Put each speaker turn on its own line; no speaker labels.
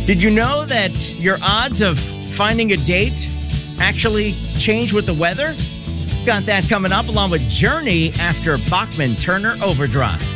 Did you know that your odds of finding a date actually change with the weather? Got that coming up along with Journey after Bachman Turner Overdrive.